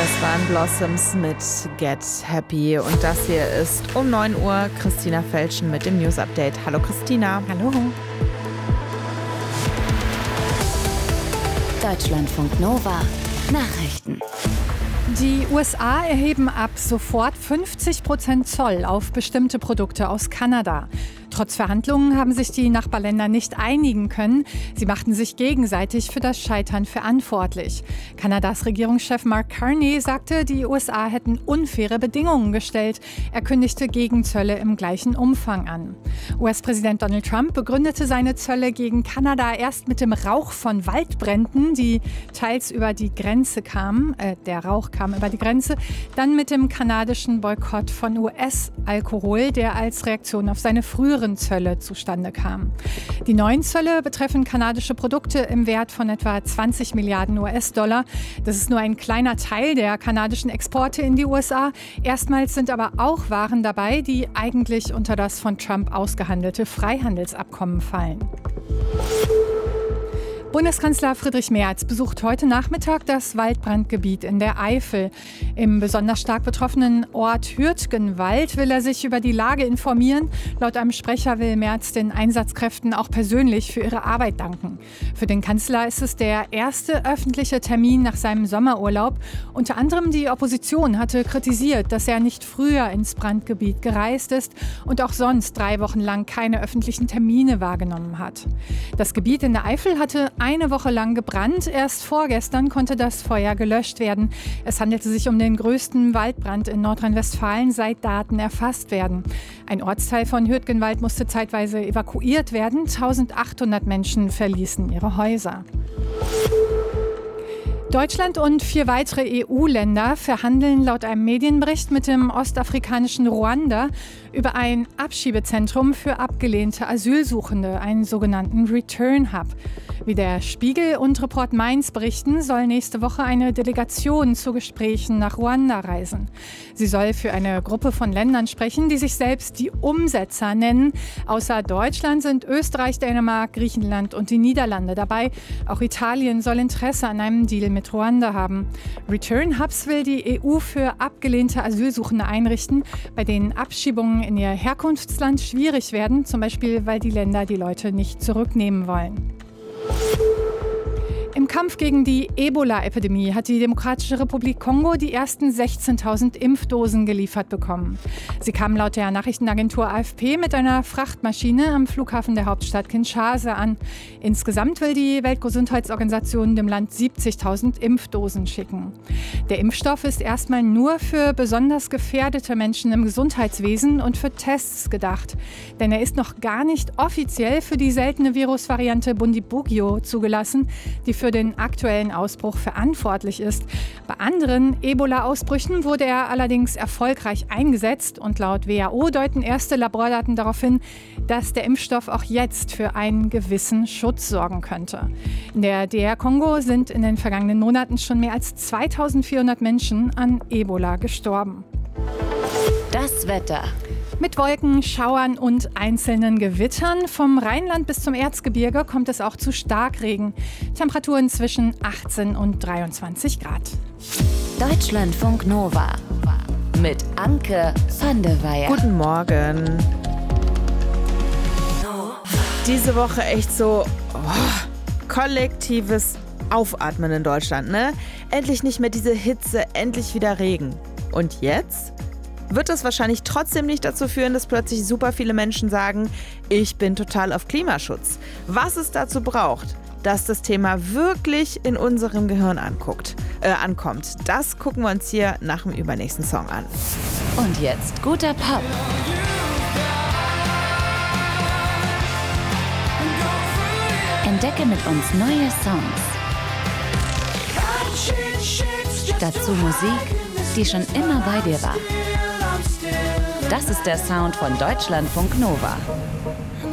Das waren Blossoms mit Get Happy. Und das hier ist um 9 Uhr Christina Felschen mit dem News Update. Hallo Christina. Hallo. Deutschlandfunk Nova Nachrichten. Die USA erheben ab sofort 50% Zoll auf bestimmte Produkte aus Kanada. Trotz Verhandlungen haben sich die Nachbarländer nicht einigen können. Sie machten sich gegenseitig für das Scheitern verantwortlich. Kanadas Regierungschef Mark Carney sagte, die USA hätten unfaire Bedingungen gestellt. Er kündigte Gegenzölle im gleichen Umfang an. US-Präsident Donald Trump begründete seine Zölle gegen Kanada erst mit dem Rauch von Waldbränden, die teils über die Grenze kamen. Der Rauch kam über die Grenze. Dann mit dem kanadischen Boykott von US-Alkohol, der als Reaktion auf seine früheren Zölle zustande kam. Die neuen Zölle betreffen kanadische Produkte im Wert von etwa 20 Milliarden US-Dollar. Das ist nur ein kleiner Teil der kanadischen Exporte in die USA. Erstmals sind aber auch Waren dabei, die eigentlich unter das von Trump ausgehandelte Freihandelsabkommen fallen. Bundeskanzler Friedrich Merz besucht heute Nachmittag das Waldbrandgebiet in der Eifel. Im besonders stark betroffenen Ort Hürtgenwald will er sich über die Lage informieren. Laut einem Sprecher will Merz den Einsatzkräften auch persönlich für ihre Arbeit danken. Für den Kanzler ist es der erste öffentliche Termin nach seinem Sommerurlaub. Unter anderem die Opposition hatte kritisiert, dass er nicht früher ins Brandgebiet gereist ist und auch sonst 3 Wochen lang keine öffentlichen Termine wahrgenommen hat. Das Gebiet in der Eifel hatte eine Woche lang gebrannt. Erst vorgestern konnte das Feuer gelöscht werden. Es handelte sich um den größten Waldbrand in Nordrhein-Westfalen, seit Daten erfasst werden. Ein Ortsteil von Hürtgenwald musste zeitweise evakuiert werden. 1800 Menschen verließen ihre Häuser. Deutschland und 4 weitere EU-Länder verhandeln laut einem Medienbericht mit dem ostafrikanischen Ruanda über ein Abschiebezentrum für abgelehnte Asylsuchende, einen sogenannten Return Hub. Wie der Spiegel und Report Mainz berichten, soll nächste Woche eine Delegation zu Gesprächen nach Ruanda reisen. Sie soll für eine Gruppe von Ländern sprechen, die sich selbst die Umsetzer nennen. Außer Deutschland sind Österreich, Dänemark, Griechenland und die Niederlande dabei. Auch Italien soll Interesse an einem Deal mit Ruanda haben. Return Hubs will die EU für abgelehnte Asylsuchende einrichten, bei denen Abschiebungen in ihr Herkunftsland schwierig werden, zum Beispiel weil die Länder die Leute nicht zurücknehmen wollen. Im Kampf gegen die Ebola-Epidemie hat die Demokratische Republik Kongo die ersten 16.000 Impfdosen geliefert bekommen. Sie kamen laut der Nachrichtenagentur AFP mit einer Frachtmaschine am Flughafen der Hauptstadt Kinshasa an. Insgesamt will die Weltgesundheitsorganisation dem Land 70.000 Impfdosen schicken. Der Impfstoff ist erstmal nur für besonders gefährdete Menschen im Gesundheitswesen und für Tests gedacht. Denn er ist noch gar nicht offiziell für die seltene Virusvariante Bundibugyo zugelassen, die für den aktuellen Ausbruch verantwortlich ist. Bei anderen Ebola-Ausbrüchen wurde er allerdings erfolgreich eingesetzt und laut WHO deuten erste Labordaten darauf hin, dass der Impfstoff auch jetzt für einen gewissen Schutz sorgen könnte. In der DR Kongo sind in den vergangenen Monaten schon mehr als 2400 Menschen an Ebola gestorben. Das Wetter. Mit Wolken, Schauern und einzelnen Gewittern. Vom Rheinland bis zum Erzgebirge kommt es auch zu Starkregen. Temperaturen zwischen 18 und 23 Grad. Deutschlandfunk Nova mit Anke van der Weyer. Guten Morgen. Diese Woche echt so kollektives Aufatmen in Deutschland, ne? Endlich nicht mehr diese Hitze, endlich wieder Regen. Und jetzt wird das wahrscheinlich trotzdem nicht dazu führen, dass plötzlich super viele Menschen sagen, ich bin total auf Klimaschutz. Was es dazu braucht, dass das Thema wirklich in unserem Gehirn ankommt, das gucken wir uns hier nach dem übernächsten Song an. Und jetzt guter Pop. Entdecke mit uns neue Songs. Dazu Musik, die schon immer bei dir war. Das ist der Sound von Deutschlandfunk Nova.